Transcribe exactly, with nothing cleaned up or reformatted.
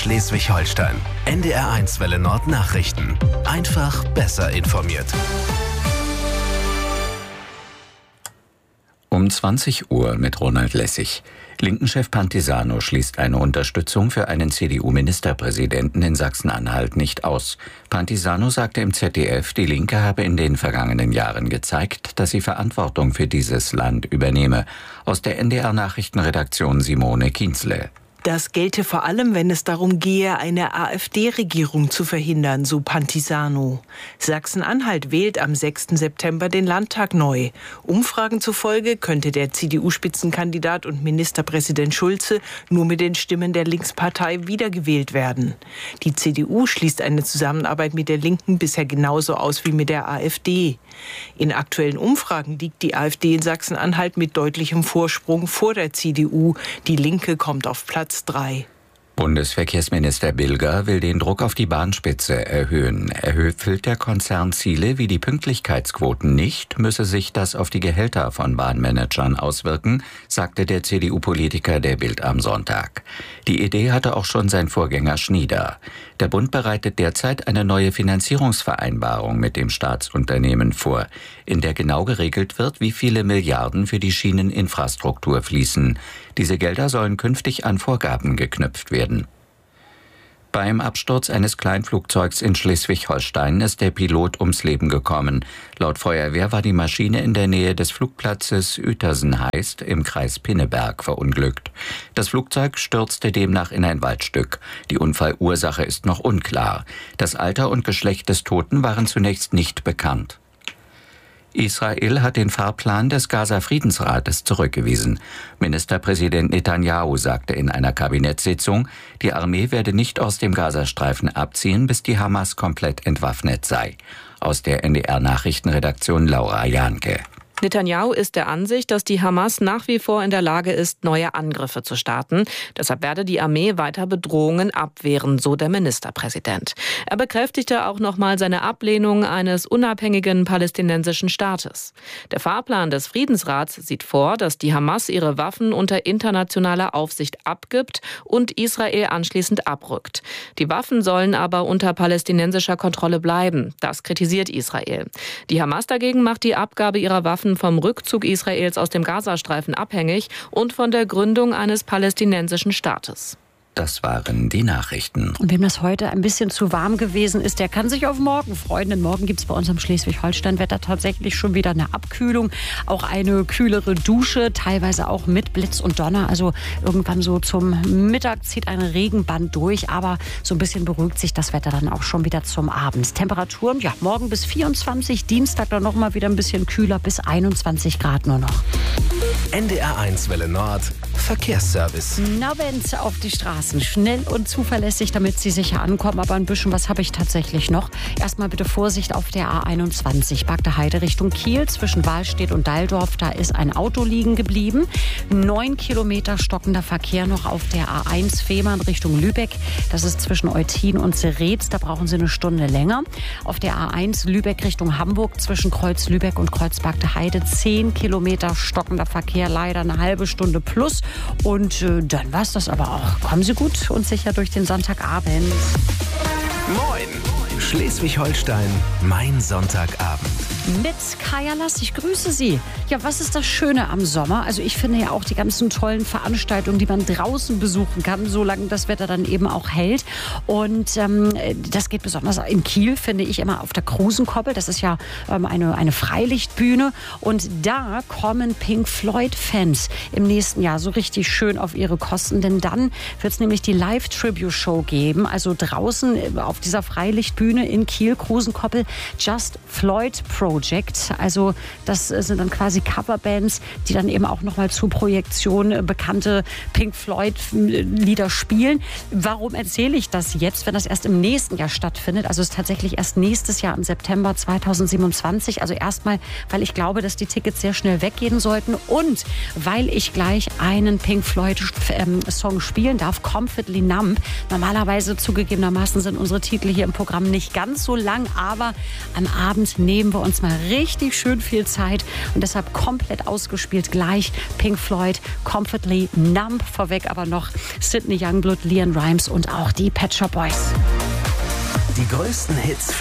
Schleswig-Holstein. N D R eins Welle Nord Nachrichten. Einfach besser informiert. Um zwanzig Uhr mit Ronald Lessig. Linken-Chef Pantisano schließt eine Unterstützung für einen C D U-Ministerpräsidenten in Sachsen-Anhalt nicht aus. Pantisano sagte im Z D F, die Linke habe in den vergangenen Jahren gezeigt, dass sie Verantwortung für dieses Land übernehme. Aus der N D R-Nachrichtenredaktion Simone Kienzle. Das gelte vor allem, wenn es darum gehe, eine AfD-Regierung zu verhindern, so Pantisano. Sachsen-Anhalt wählt am sechsten September den Landtag neu. Umfragen zufolge könnte der C D U-Spitzenkandidat und Ministerpräsident Schulze nur mit den Stimmen der Linkspartei wiedergewählt werden. Die C D U schließt eine Zusammenarbeit mit der Linken bisher genauso aus wie mit der AfD. In aktuellen Umfragen liegt die AfD in Sachsen-Anhalt mit deutlichem Vorsprung vor der C D U. Die Linke kommt auf Platz drei. Bundesverkehrsminister Bilger will den Druck auf die Bahnspitze erhöhen. Erfüllt der Konzern Ziele wie die Pünktlichkeitsquoten nicht, müsse sich das auf die Gehälter von Bahnmanagern auswirken, sagte der C D U-Politiker der Bild am Sonntag. Die Idee hatte auch schon sein Vorgänger Schnieder. Der Bund bereitet derzeit eine neue Finanzierungsvereinbarung mit dem Staatsunternehmen vor, in der genau geregelt wird, wie viele Milliarden für die Schieneninfrastruktur fließen. Diese Gelder sollen künftig an Vorgaben geknüpft werden. Beim Absturz eines Kleinflugzeugs in Schleswig-Holstein ist der Pilot ums Leben gekommen. Laut Feuerwehr war die Maschine in der Nähe des Flugplatzes Uetersen-Heist im Kreis Pinneberg verunglückt. Das Flugzeug stürzte demnach in ein Waldstück. Die Unfallursache ist noch unklar. Das Alter und Geschlecht des Toten waren zunächst nicht bekannt. Israel hat den Fahrplan des Gaza-Friedensrates zurückgewiesen. Ministerpräsident Netanyahu sagte in einer Kabinettssitzung, die Armee werde nicht aus dem Gazastreifen abziehen, bis die Hamas komplett entwaffnet sei. Aus der N D R-Nachrichtenredaktion Laura Janke. Netanyahu ist der Ansicht, dass die Hamas nach wie vor in der Lage ist, neue Angriffe zu starten. Deshalb werde die Armee weiter Bedrohungen abwehren, so der Ministerpräsident. Er bekräftigte auch nochmal seine Ablehnung eines unabhängigen palästinensischen Staates. Der Fahrplan des Friedensrats sieht vor, dass die Hamas ihre Waffen unter internationaler Aufsicht abgibt und Israel anschließend abrückt. Die Waffen sollen aber unter palästinensischer Kontrolle bleiben. Das kritisiert Israel. Die Hamas dagegen macht die Abgabe ihrer Waffen vom Rückzug Israels aus dem Gazastreifen abhängig und von der Gründung eines palästinensischen Staates. Das waren die Nachrichten. Und wem das heute ein bisschen zu warm gewesen ist, der kann sich auf morgen freuen. Denn morgen gibt es bei uns im Schleswig-Holstein-Wetter tatsächlich schon wieder eine Abkühlung. Auch eine kühlere Dusche, teilweise auch mit Blitz und Donner. Also irgendwann so zum Mittag zieht ein Regenband durch. Aber so ein bisschen beruhigt sich das Wetter dann auch schon wieder zum Abend. Temperaturen, ja, morgen bis vierundzwanzig, Dienstag dann noch mal wieder ein bisschen kühler, bis einundzwanzig Grad nur noch. N D R eins Welle Nord, Verkehrsservice. Na, wenn's auf die Straße. Schnell und zuverlässig, damit Sie sicher ankommen. Aber ein bisschen was habe ich tatsächlich noch. Erstmal bitte Vorsicht auf der A einundzwanzig. Bagde Heide Richtung Kiel zwischen Wahlstedt und Dalldorf. Da ist ein Auto liegen geblieben. Neun Kilometer stockender Verkehr noch auf der A eins Fehmarn Richtung Lübeck. Das ist zwischen Eutin und Seretz. Da brauchen Sie eine Stunde länger. Auf der A eins Lübeck Richtung Hamburg zwischen Kreuz Lübeck und Kreuz Bagde Heide. Zehn Kilometer stockender Verkehr. Leider eine halbe Stunde plus. Und äh, dann war's das aber auch. Kommen Sie gut und sicher durch den Sonntagabend. Moin! Schleswig-Holstein, mein Sonntagabend. Mit Kaya Lass, ich grüße Sie. Ja, was ist das Schöne am Sommer? Also ich finde ja auch die ganzen tollen Veranstaltungen, die man draußen besuchen kann, solange das Wetter dann eben auch hält. Und ähm, das geht besonders in Kiel, finde ich, immer auf der Krusenkoppel. Das ist ja ähm, eine, eine Freilichtbühne. Und da kommen Pink Floyd-Fans im nächsten Jahr so richtig schön auf ihre Kosten. Denn dann wird es nämlich die Live-Tribute-Show geben. Also draußen auf dieser Freilichtbühne in Kiel, Krusenkoppel, Just Floyd Project. Also das sind dann quasi Coverbands, die dann eben auch nochmal zur Projektion bekannte Pink Floyd-Lieder spielen. Warum erzähle ich das jetzt, wenn das erst im nächsten Jahr stattfindet? Also es ist tatsächlich erst nächstes Jahr im September zweitausendsiebenundzwanzig. Also erstmal, weil ich glaube, dass die Tickets sehr schnell weggehen sollten und weil ich gleich einen Pink Floyd-Song spielen darf, Comfortably Numb. Normalerweise zugegebenermaßen sind unsere Titel hier im Programm nicht ganz so lang, aber am Abend nehmen wir uns mal erstmal richtig schön viel Zeit und deshalb komplett ausgespielt gleich Pink Floyd, Comfortably Numb, vorweg aber noch Sidney Youngblood, LeAnn Rimes und auch die Pet Shop Boys. Die größten Hits